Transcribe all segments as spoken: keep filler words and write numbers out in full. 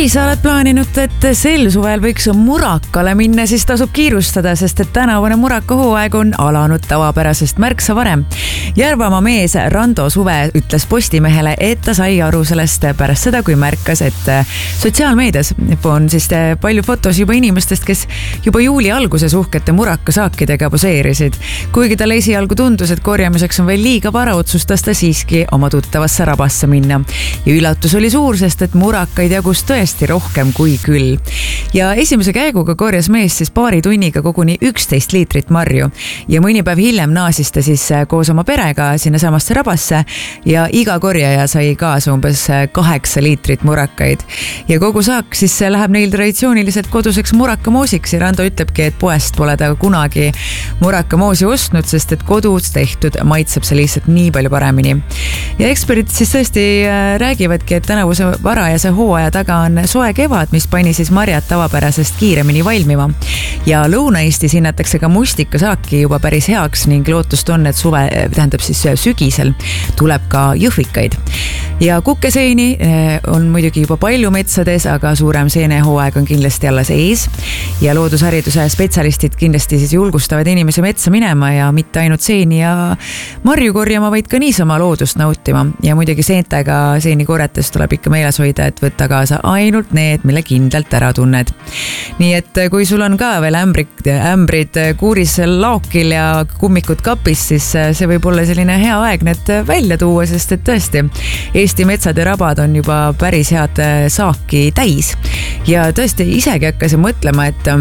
sa oled plaaninud, et sel suvel võiks Murakale minna, siis tasub kiirustada, sest et tänavune Muraka hooaeg on alanud tavapärasest märksa varem. Järvamaa mees Rando Suve ütles Postimehele, et ta sai aru sellest pärast seda, kui märkas, et sotsiaalmeedias on siis palju fotos juba inimestest, kes juba juuli alguses uhkete Muraka saakidega poseerisid. Kuigi tal esialgu tundus, et korjamiseks on veel liiga vara, otsustas ta siiski oma tuttavasse Rabasse minna. Ja üllatus oli suur, sest et Murakaid jagus tõesti rohkem kui küll. Ja esimese käiguga korjas mees siis paari tunniga koguni üksteist liitrit marju. Ja mõni päev hiljem naasis ta siis koos oma perega sinna samasse Rabasse ja iga korjaja sai kaasa umbes kaheksa liitrit Murakaid. Ja kogu saak siis läheb neil traditsiooniliselt koduseks Murakamoosiks ja Rando ütlebki, et poest pole ta kunagi Murakamoosi ostnud, sest et kodus tehtud maitseb see lihtsalt nii palju paremini. Ja eksperdid siis tõesti räägivadki, et tänavuse varajase hooaja taga on soe kevad, mis pani siis marjad tavapärasest kiiremini valmima. Ja Lõuna-Eestis hinnatakse ka mustikasaaki juba päris heaks ning lootust on, et suve, tähendab siis sügisel, tuleb ka jõhvikaid. Ja kukeseeni on muidugi juba palju metsades, aga suurem seenehooaeg on kindlasti alles ees. Ja loodushariduse spetsialistid kindlasti siis julgustavad inimesi metsa minema ja mitte ainult seeni ja marju korjama, vaid ka niisama loodust nautima. Ja muidugi seentega seeni korjates tuleb ikka meeles hoida, et võtta kaasa ainult need, mille kindlalt ära tunned. Nii et kui sul on ka veel ämbrid, ämbrid kuuris laokil ja kummikud kapis, siis see võib olla selline hea aeg need välja tuua, sest et tõesti Eesti metsad ja rabad on juba päris head saaki täis. Ja tõesti isegi hakkasin mõtlema, et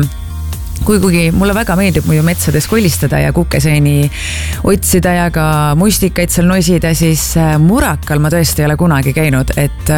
kui kuigi mulle väga meeldib muidu metsades kolistada ja kukeseeni otsida ja ka mustikaid seal nosida, siis Murakal ma tõesti ei ole kunagi käinud, et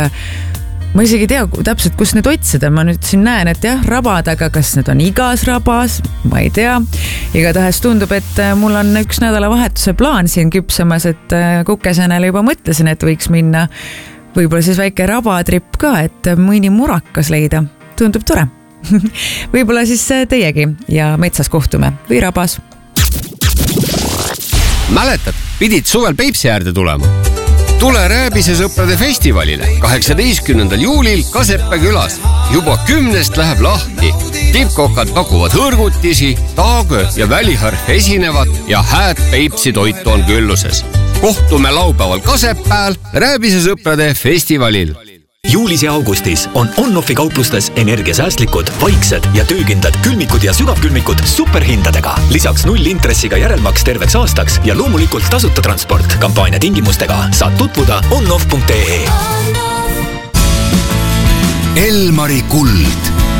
ma isegi tea täpselt, kus need otsida. Ma nüüd siin näen, et jah, rabad, aga kas need on igas rabas? Ma ei tea. Igatahes tundub, et mul on üks nädalavahetuse plaan siin küpsemas, et kukeseenele juba mõtlesin, et võiks minna võib-olla siis väike rabatripp ka, et mõni Murakas leida. Tundub tore. Võib-olla siis teiegi ja metsas kohtume või rabas. Mäletad, pidid suvel Peipsi äärde tulema? Tule Rääbise sõprade festivalile kaheksateistkümnendal juulil Kasepää külas. Juba kümnest läheb lahti. Tippkokad pakuvad hõrgutisi, taagö ja väliharf esinevad ja hääd Peipsi toitu on külluses. Kohtume laupäeval Kasepääl Rääbise sõprade festivalil. Juulis ja augustis on On-Offi kauplustes energiasäästlikud, vaiksed ja töökindlad külmikud ja sügavkülmikud superhindadega. Lisaks null intressiga järelmaks terveks aastaks ja loomulikult tasuta transport. Kampaania tingimustega saad tutvuda onoff punkt ee. Elmari kuld.